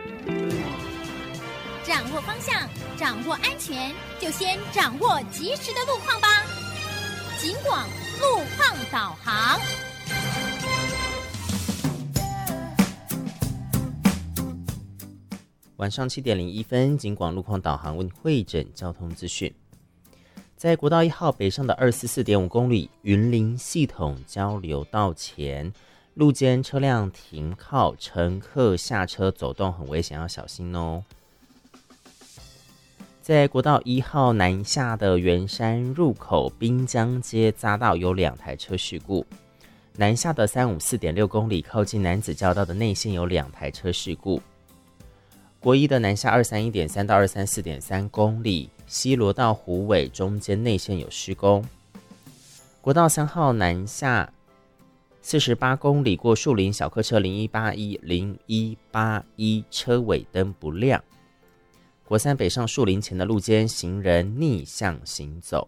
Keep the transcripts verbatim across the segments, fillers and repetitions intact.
掌握方向，掌握安全，就先掌握及时的路况吧。警广路况导航。 晚上七点零一分，警广路况导航为你汇整交通资讯。在国道一号北上的二四四点五公里云林系统交流道前，路肩车辆停靠，乘客下车走动很危险，要小心哦。在国道一号南下的圆山入口滨江街匝道有两台车事故，南下的三五四点六公里靠近南子交道的内线有两台车事故。国一的南下二三一点三到二三四点三公里，西螺到虎尾中间内线有施工。国道三号南下四十八公里过树林小客车零一八一零一八一车尾灯不亮。国三北上树林前的路肩行人逆向行走。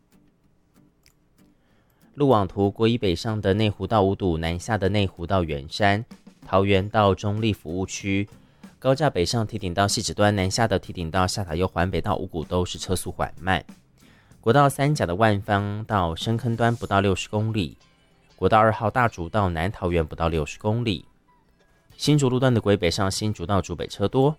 路网图国一北上的内湖到五堵，南下的内湖到圆山，桃园到中立服务区。高架北上堤顶到汐止端，南下的堤顶到下塔悠环北到五股都是车速缓慢。国道三甲的万方到深坑端不到六十公里，国道二号大竹到南桃园不到六十公里。新竹路段的国一北上新竹到竹北车多。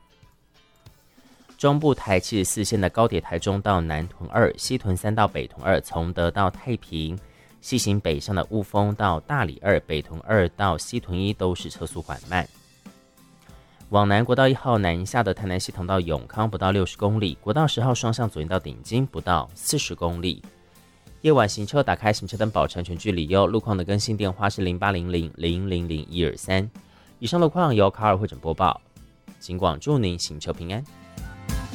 中部台七十四线的高铁台中到南屯二，西屯三到北屯二，崇德到太平，西行北上的雾峰到大里二，北屯二到西屯一都是车速缓慢。往南国道一号南下的台南系统到永康不到六十公里，国道十号双向左营到顶金不到四十公里。夜晚行车打开行车灯保持安全距离哟。路况的更新电话是零八零零零零零一二三。以上路况由卡尔会诊播报，警广祝您行车平安。